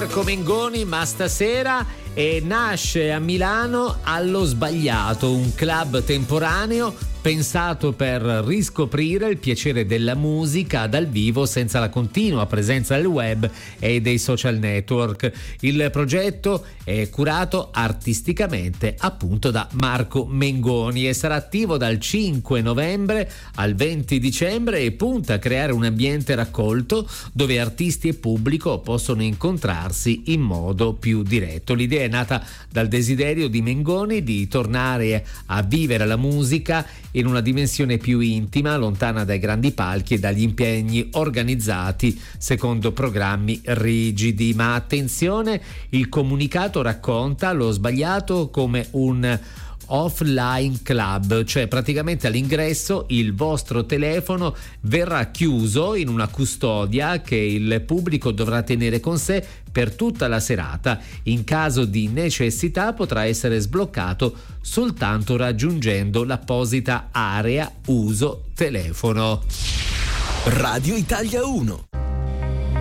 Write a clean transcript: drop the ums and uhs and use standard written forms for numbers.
Marco Mengoni, ma stasera nasce a Milano Allo Sbagliato, un club temporaneo pensato per riscoprire il piacere della musica dal vivo senza la continua presenza del web e dei social network. Il progetto è curato artisticamente appunto da Marco Mengoni e sarà attivo dal 5 novembre al 20 dicembre e punta a creare un ambiente raccolto dove artisti e pubblico possono incontrarsi in modo più diretto. L'idea è nata dal desiderio di Mengoni di tornare a vivere la musica in una dimensione più intima, lontana dai grandi palchi e dagli impegni organizzati secondo programmi rigidi. Ma attenzione, il comunicato racconta Lo Sbagliato come un offline club, cioè praticamente all'ingresso il vostro telefono verrà chiuso in una custodia che il pubblico dovrà tenere con sé per tutta la serata. In caso di necessità potrà essere sbloccato soltanto raggiungendo l'apposita area uso telefono. Radio Italia 1.